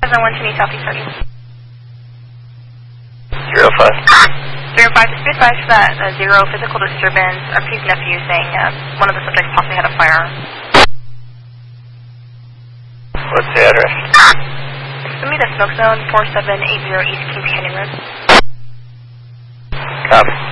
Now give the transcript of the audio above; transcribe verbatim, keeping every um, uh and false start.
seven one two Southeast thirty. Zero five. Zero five, just be advised that uh, zero physical disturbance. Our chief nephew saying uh, one of the subjects possibly had a firearm. What's the address? Send me the smoke zone, four seven eight zero East Kings Canyon Road. Copy.